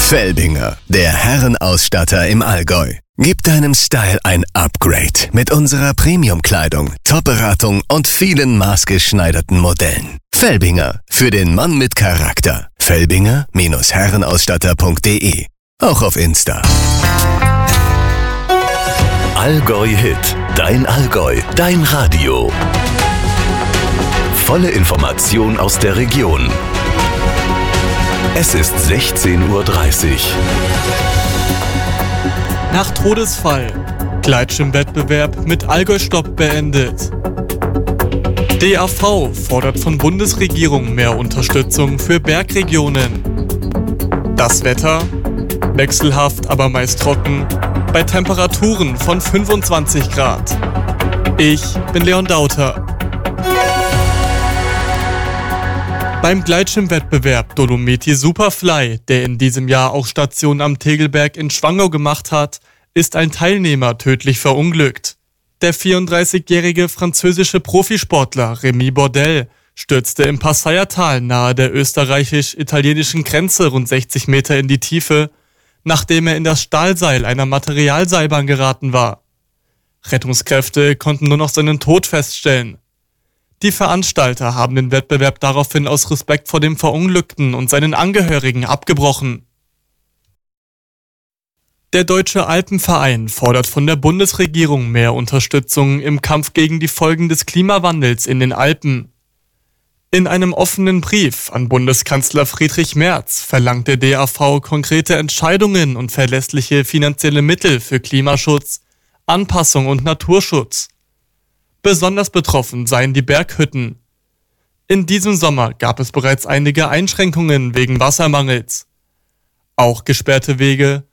Felbinger, der Herrenausstatter im Allgäu. Gib deinem Style ein Upgrade mit unserer Premium-Kleidung, Top-Beratung und vielen maßgeschneiderten Modellen. Felbinger, für den Mann mit Charakter. Felbinger-Herrenausstatter.de. Auch auf Insta. Allgäu Hit, dein Allgäu, dein Radio. Volle Information aus der Region. Es ist 16:30 Uhr. Nach Todesfall. Gleitschirmwettbewerb mit Allgäu-Stopp beendet. DAV fordert von Bundesregierung mehr Unterstützung für Bergregionen. Das Wetter? Wechselhaft, aber meist trocken. Bei Temperaturen von 25 Grad. Ich bin Leon Dauter. Beim Gleitschirmwettbewerb Dolomiti Superfly, der in diesem Jahr auch Station am Tegelberg in Schwangau gemacht hat, ist ein Teilnehmer tödlich verunglückt. Der 34-jährige französische Profisportler Rémi Bordel stürzte im Passaiertal nahe der österreichisch-italienischen Grenze rund 60 Meter in die Tiefe, nachdem er in das Stahlseil einer Materialseilbahn geraten war. Rettungskräfte konnten nur noch seinen Tod feststellen. Die Veranstalter haben den Wettbewerb daraufhin aus Respekt vor dem Verunglückten und seinen Angehörigen abgebrochen. Der Deutsche Alpenverein fordert von der Bundesregierung mehr Unterstützung im Kampf gegen die Folgen des Klimawandels in den Alpen. In einem offenen Brief an Bundeskanzler Friedrich Merz verlangt der DAV konkrete Entscheidungen und verlässliche finanzielle Mittel für Klimaschutz, Anpassung und Naturschutz. Besonders betroffen seien die Berghütten. In diesem Sommer gab es bereits einige Einschränkungen wegen Wassermangels. Auch gesperrte Wege,